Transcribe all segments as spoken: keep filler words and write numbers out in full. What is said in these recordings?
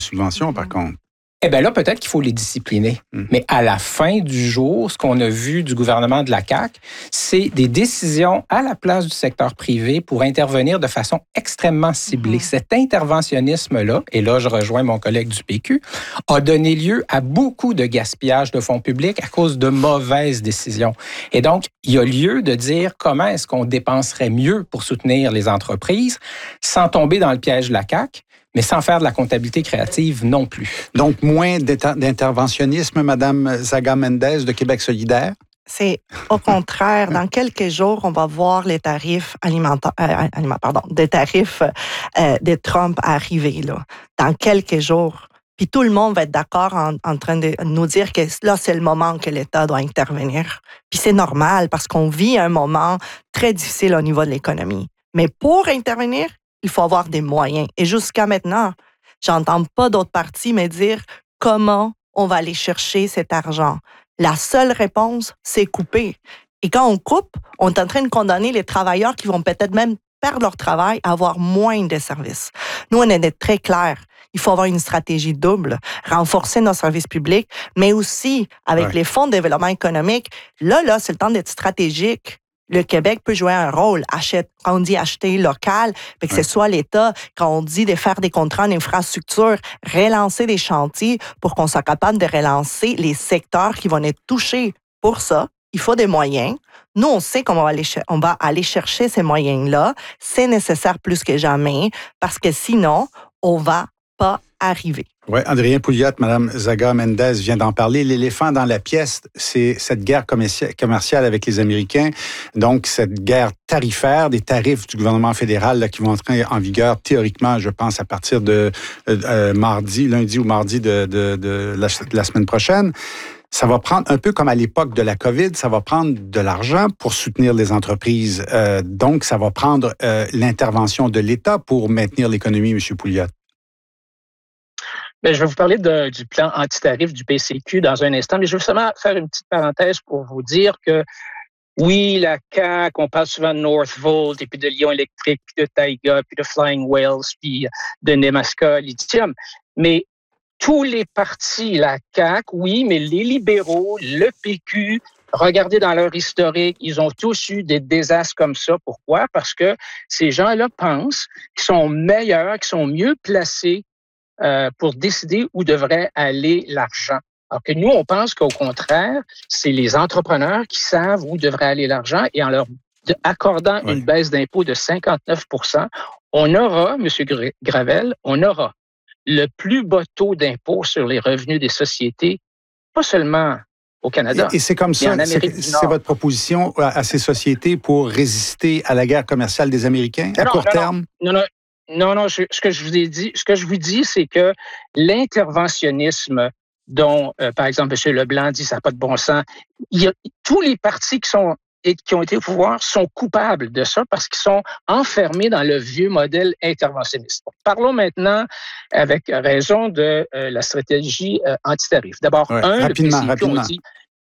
subventions, par contre. Eh bien là, peut-être qu'il faut les discipliner. Mmh. Mais à la fin du jour, ce qu'on a vu du gouvernement de la C A Q, c'est des décisions à la place du secteur privé pour intervenir de façon extrêmement ciblée. Mmh. Cet interventionnisme-là, et là je rejoins mon collègue du P Q, a donné lieu à beaucoup de gaspillage de fonds publics à cause de mauvaises décisions. Et donc, il y a lieu de dire comment est-ce qu'on dépenserait mieux pour soutenir les entreprises sans tomber dans le piège de la C A Q, mais sans faire de la comptabilité créative non plus. Donc, moins d'interventionnisme, Mme Zaga-Mendez de Québec solidaire? C'est au contraire, dans quelques jours, on va voir les tarifs alimentaires, euh, aliment, pardon, des tarifs euh, de Trump arriver, là, dans quelques jours. Puis tout le monde va être d'accord en, en train de nous dire que là, c'est le moment que l'État doit intervenir. Puis c'est normal parce qu'on vit un moment très difficile au niveau de l'économie. Mais pour intervenir, il faut avoir des moyens. Et jusqu'à maintenant, j'entends pas d'autres partis me dire comment on va aller chercher cet argent. La seule réponse, c'est couper. Et quand on coupe, on est en train de condamner les travailleurs qui vont peut-être même perdre leur travail à avoir moins de services. Nous, on est très clairs. Il faut avoir une stratégie double, renforcer nos services publics, mais aussi avec ouais. les fonds de développement économique. Là, là, c'est le temps d'être stratégique. Le Québec peut jouer un rôle. Achète, quand on dit acheter local, que ouais. ce soit l'État, quand on dit de faire des contrats en infrastructure, relancer des chantiers pour qu'on soit capable de relancer les secteurs qui vont être touchés. Pour ça, il faut des moyens. Nous, on sait qu'on va aller, on va aller chercher ces moyens-là. C'est nécessaire plus que jamais parce que sinon, on va pas arriver. Oui, Adrien Pouliot, Mme Zaga-Mendez vient d'en parler. L'éléphant dans la pièce, c'est cette guerre commerciale avec les Américains. Donc, cette guerre tarifaire, des tarifs du gouvernement fédéral là, qui vont entrer en vigueur théoriquement, je pense, à partir de euh, mardi, lundi ou mardi de, de, de, la, de la semaine prochaine. Ça va prendre, un peu comme à l'époque de la COVID, ça va prendre de l'argent pour soutenir les entreprises. Euh, donc, ça va prendre euh, l'intervention de l'État pour maintenir l'économie, M. Pouliot. Bien, je vais vous parler de, du plan anti-tarif du P C Q dans un instant, mais je veux seulement faire une petite parenthèse pour vous dire que oui, la C A Q, on parle souvent de Northvolt, et puis de Lion Électrique, puis de Taiga, puis de Flying Whales, puis de Nemaska Lithium, mais tous les partis, la C A Q, oui, mais les libéraux, le P Q, regardez dans leur historique, ils ont tous eu des désastres comme ça. Pourquoi? Parce que ces gens-là pensent qu'ils sont meilleurs, qu'ils sont mieux placés Euh, pour décider où devrait aller l'argent. Alors que nous, on pense qu'au contraire, c'est les entrepreneurs qui savent où devrait aller l'argent et en leur accordant oui. une baisse d'impôt de cinquante-neuf pour cent, on aura, M. Gravel, on aura le plus bas taux d'impôt sur les revenus des sociétés, pas seulement au Canada. Et, et c'est comme ça, c'est, c'est votre proposition à, à ces sociétés pour résister à la guerre commerciale des Américains à non, court non, terme? Non, non. Non, non, je, ce que je vous ai dit, ce que je vous dis, c'est que l'interventionnisme dont, euh, par exemple, M. Leblanc dit ça n'a pas de bon sens, il y a, tous les partis qui sont et qui ont été au pouvoir sont coupables de ça parce qu'ils sont enfermés dans le vieux modèle interventionniste. Parlons maintenant avec raison de euh, la stratégie euh, anti-tarif. D'abord, ouais, un, rapidement, le P C Q, rapidement. on dit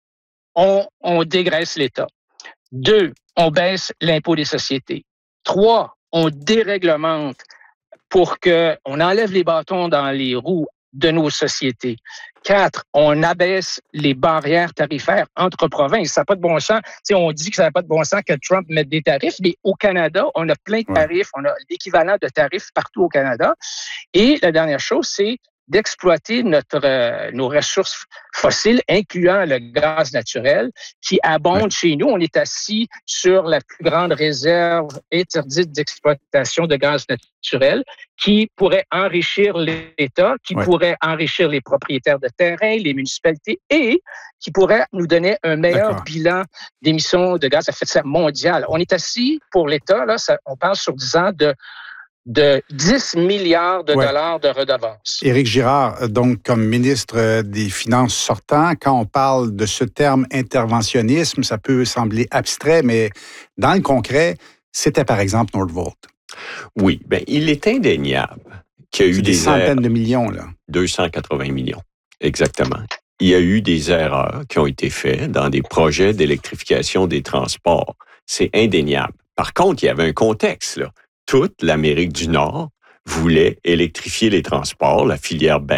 on, on dégraisse l'État. Deux, on baisse l'impôt des sociétés. Trois, on déréglemente pour qu'on enlève les bâtons dans les roues de nos sociétés. Quatre, on abaisse les barrières tarifaires entre provinces. Ça n'a pas de bon sens. T'sais, on dit que ça n'a pas de bon sens que Trump mette des tarifs, mais au Canada, on a plein de tarifs. Ouais. On a l'équivalent de tarifs partout au Canada. Et la dernière chose, c'est d'exploiter notre, euh, nos ressources fossiles, incluant le gaz naturel, qui abonde ouais. chez nous. On est assis sur la plus grande réserve interdite d'exploitation de gaz naturel, qui pourrait enrichir l'État, qui ouais. pourrait enrichir les propriétaires de terrain, les municipalités, et qui pourrait nous donner un meilleur D'accord. bilan d'émissions de gaz à effet de serre mondial. On est assis pour l'État, là, ça, on pense sur dix ans de de dix milliards de ouais. dollars de redevances. Éric Girard, donc comme ministre des Finances sortant, quand on parle de ce terme interventionnisme, ça peut sembler abstrait, mais dans le concret, c'était par exemple Northvolt. Oui, bien, il est indéniable qu'il y a eu C'est des, des centaines erreurs, de millions, là. deux cent quatre-vingts millions, exactement. Il y a eu des erreurs qui ont été faites dans des projets d'électrification des transports. C'est indéniable. Par contre, il y avait un contexte, là. Toute l'Amérique du Nord voulait électrifier les transports, la filière